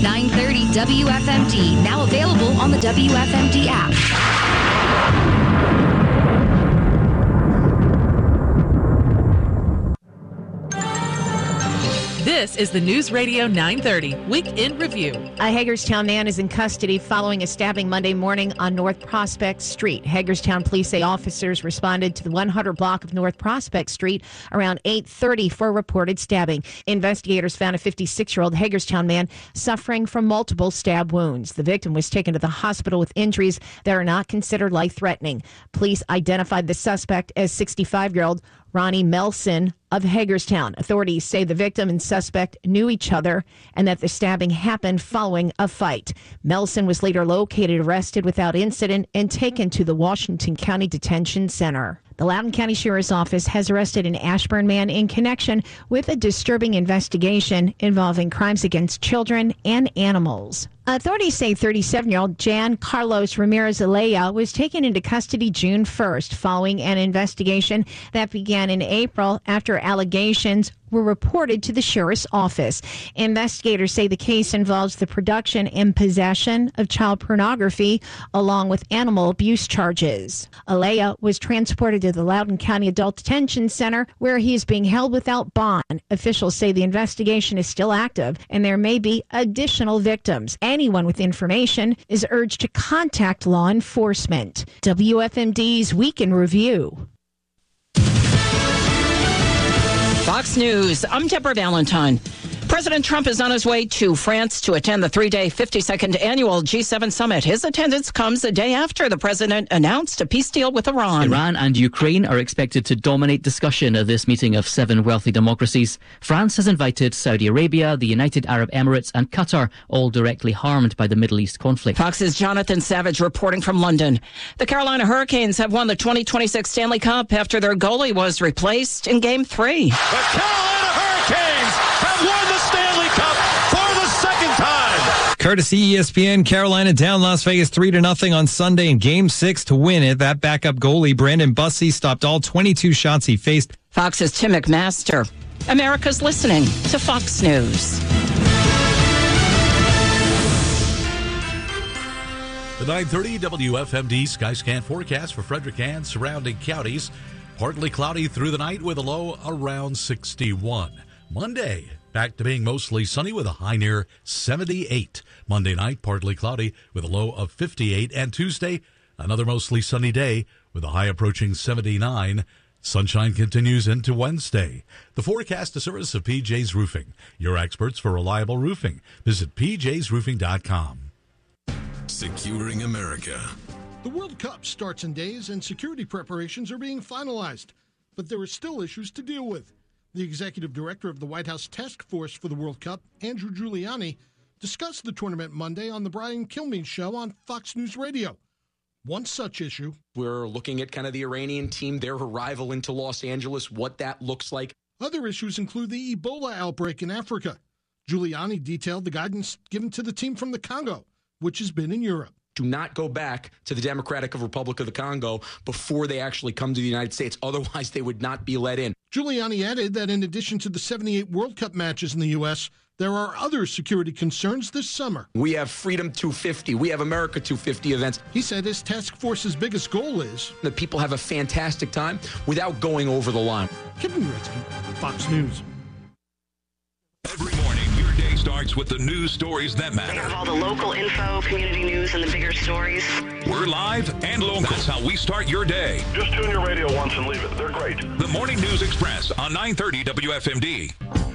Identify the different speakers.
Speaker 1: 930 WFMD, now available on the WFMD app.
Speaker 2: This is the News Radio 930 Week in Review.
Speaker 3: A Hagerstown man is in custody following a stabbing Monday morning on North Prospect Street. Hagerstown police say officers responded to the 100 block of North Prospect Street around 8:30 for a reported stabbing. Investigators found a 56-year-old Hagerstown man suffering from multiple stab wounds. The victim was taken to the hospital with injuries that are not considered life-threatening. Police identified the suspect as 65-year-old Ronnie Melson of Hagerstown. Authorities say the victim and suspect knew each other and that the stabbing happened following a fight. Melson was later located, arrested without incident, and taken to the Washington County Detention Center. The Loudoun County Sheriff's Office has arrested an Ashburn man in connection with a disturbing investigation involving crimes against children and animals. Authorities say 37-year-old Jan Carlos Ramirez Alea was taken into custody June 1st following an investigation that began in April after allegations were reported to the sheriff's office. Investigators say the case involves the production and possession of child pornography along with animal abuse charges. Alea was transported to the Loudoun County Adult Detention Center where he is being held without bond. Officials say the investigation is still active and there may be additional victims. Anyone with information is urged to contact law enforcement. WFMD's Week in Review.
Speaker 4: Fox News, I'm Deborah Valentine. President Trump is on his way to France to attend the 3-day 52nd annual G7 summit. His attendance comes a day after the president announced a peace deal with Iran.
Speaker 5: Iran and Ukraine are expected to dominate discussion at this meeting of 7 wealthy democracies. France has invited Saudi Arabia, the United Arab Emirates and Qatar, all directly harmed by the Middle East conflict.
Speaker 4: Fox's Jonathan Savage reporting from London. The Carolina Hurricanes have won the 2026 Stanley Cup after their goalie was replaced in Game 3.
Speaker 6: The Carolina Hurricanes have won the Stanley Cup for the second time.
Speaker 7: Courtesy ESPN, Carolina down Las Vegas 3-0 on Sunday in Game 6 to win it. That backup goalie, Brandon Bussey, stopped all 22 shots he faced.
Speaker 4: Fox's Tim McMaster. America's listening to Fox News.
Speaker 8: The 930 WFMD Skyscan forecast for Frederick and surrounding counties. Partly cloudy through the night with a low around 61. Monday, back to being mostly sunny with a high near 78. Monday night, partly cloudy with a low of 58. And Tuesday, another mostly sunny day with a high approaching 79. Sunshine continues into Wednesday. The forecast, a service of PJ's Roofing, your experts for reliable roofing. Visit pjsroofing.com.
Speaker 9: Securing America.
Speaker 10: The World Cup starts in days and security preparations are being finalized, but there are still issues to deal with. The executive director of the White House Task Force for the World Cup, Andrew Giuliani, discussed the tournament Monday on the Brian Kilmeade Show on Fox News Radio. One such issue.
Speaker 11: We're looking at kind of the Iranian team, their arrival into Los Angeles, what that looks like.
Speaker 10: Other issues include the Ebola outbreak in Africa. Giuliani detailed the guidance given to the team from the Congo, which has been in Europe.
Speaker 11: Do not go back to the Democratic Republic of the Congo before they actually come to the United States. Otherwise, they would not be let in.
Speaker 10: Giuliani added that in addition to the 78 World Cup matches in the U.S., there are other security concerns this summer.
Speaker 11: We have Freedom 250. We have America 250 events.
Speaker 10: He said his task force's biggest goal is
Speaker 11: that people have a fantastic time without going over the line.
Speaker 10: Kevin Gretzky, Fox News.
Speaker 9: Every morning, your day starts with the news stories that matter.
Speaker 12: They have all the local info, community news, and the bigger stories.
Speaker 9: We're live and local. That's how we start your day.
Speaker 6: Just tune your radio once and leave it. They're great.
Speaker 9: The Morning News Express on 930 WFMD.